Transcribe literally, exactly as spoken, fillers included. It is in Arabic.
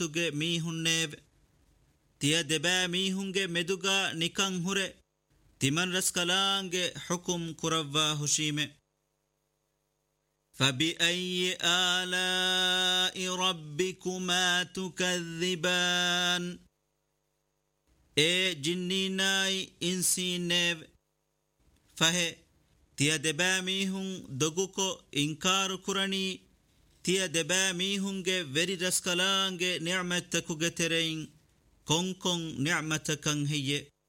tuge mihunnev tiya deba mihunge meduga nikan hure timan raskalange hukum kuravva hushime فبأي آلاء ربكما تكذبان اي جنيناي انسينيف فهي تيا دباميهم دغوكو انكار كراني تيا دباميهم وري رسكلانge نعمتكو گترين كون كون نعمتكن هي